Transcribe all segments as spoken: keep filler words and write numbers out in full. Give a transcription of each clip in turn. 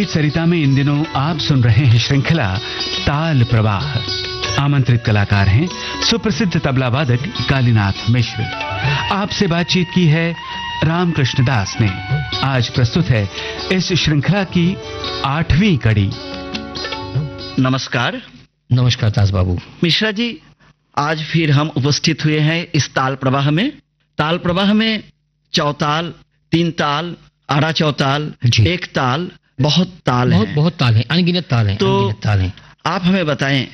संगीत सरिता में इन दिनों आप सुन रहे हैं श्रृंखला ताल प्रवाह। आमंत्रित कलाकार हैं सुप्रसिद्ध तबला वादक कालीनाथ मिश्र। आपसे बातचीत की है रामकृष्ण दास ने। आज प्रस्तुत है इस श्रृंखला की आठवीं कड़ी। नमस्कार। नमस्कार दास बाबू। मिश्रा जी, आज फिर हम उपस्थित हुए हैं इस ताल प्रवाह में। ताल प्रवाह में चौताल, तीन ताल, आड़ा चौताल, एक ताल, बहुत ताल बहुत हैं। बहुत ताल हैं, अनगिनत ताल हैं। तो अनगिनत ताल हैं। आप हमें बताएं,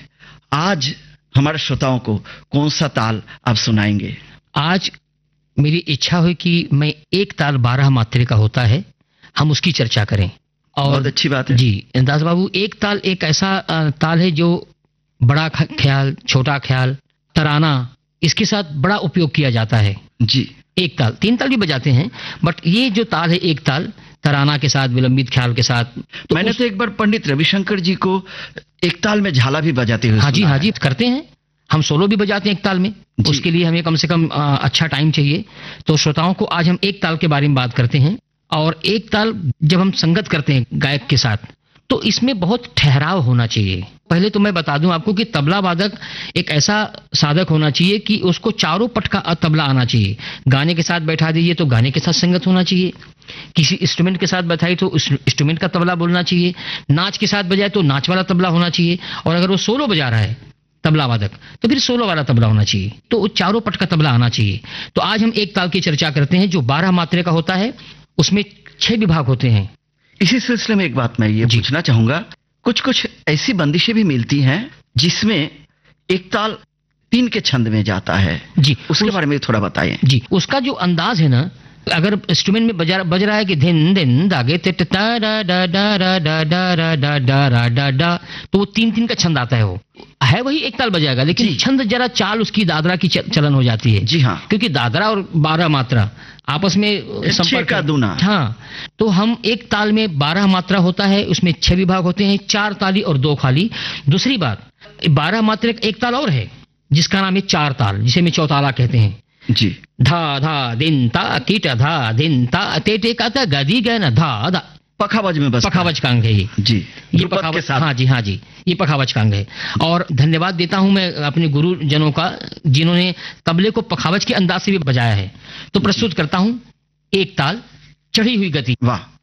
आज हमारे श्रोताओं को कौन सा ताल आप सुनाएंगे? आज मेरी इच्छा हुई कि मैं एक ताल बारह मात्रे का होता है, हम उसकी चर्चा करें। और बहुत अच्छी बात है जी दास बाबू, एक ताल एक ऐसा ताल है जो बड़ा ख्याल, छोटा ख्याल, तराना, इसके साथ बड़ा उपयोग किया जाता है। जी, एक ताल, तीन ताल भी बजाते हैं, बट ये जो ताल है एक ताल, तराना के साथ, विलंबित ख्याल के साथ। तो मैंने उस... तो एक बार पंडित रविशंकर जी को एक ताल में झाला भी बजाते हुए हाँ जी हाँ जी करते हैं। हम सोलो भी बजाते हैं एक ताल में। उसके लिए हमें कम से कम आ, अच्छा टाइम चाहिए। तो श्रोताओं को आज हम एक ताल के बारे में बात करते हैं। और एक ताल जब हम संगत करते हैं गायक के साथ, तो इसमें बहुत ठहराव होना चाहिए। पहले तो मैं बता दूं आपको कि तबला वादक एक ऐसा साधक होना चाहिए कि उसको चारों पट का तबला आना चाहिए। गाने के साथ बैठा दीजिए तो गाने के साथ संगत होना चाहिए। किसी इंस्ट्रूमेंट के साथ बैठाई तो उस इंस्ट्रूमेंट का तबला बोलना चाहिए। नाच के साथ बजाए तो नाच वाला तबला होना चाहिए। और अगर वो सोलो बजा रहा है तबला वादक, तो फिर सोलो वाला तबला होना चाहिए। तो चारों पट का तबला आना चाहिए। तो आज हम एक ताल की चर्चा करते हैं जो बारह मात्रे का होता है। उसमें छह विभाग होते हैं। इसी सिलसिले में एक बात मैं ये पूछना चाहूंगा, कुछ कुछ ऐसी बंदिशें भी मिलती हैं जिसमें एक ताल तीन के छंद में जाता है। जी, उसके उस, बारे में थोड़ा बताएं। जी, उसका जो अंदाज है ना, अगर इंस्ट्रूमेंट में बजा बज रहा है कि धिन धिन दागे टिट टा डा डा डा डा डा डा डा डा डा डा डा, तो वो तीन तीन का छंद आता है। वो है वही एक ताल बजाएगा, लेकिन छंद जरा चाल उसकी दादरा की चलन हो जाती है। जी हाँ, क्योंकि दादरा और बारह मात्रा आपस में संपर्क का दूना। हाँ, तो हम एक ताल में बारह मात्रा होता है, उसमें छह विभाग होते हैं, चार ताली और दो खाली। दूसरी बात, बारह मात्रा एक ताल और है जिसका नाम है चार ताल, जिसे में चौताला कहते हैं। जी, धा धा दिन ता कीट धा दिन ता ते ते का ता गदी गन धा धा, पखावज में बस पखावज का अंग है ये। जी, ये पखावज, हाँ जी हाँ जी, ये पखावज का अंग है। और धन्यवाद देता हूं मैं अपने गुरुजनों का, जिन्होंने तबले को पखावज के अंदाज से भी बजाया है। तो प्रस्तुत करता हूं एक ताल चढ़ी हुई गति। वाह।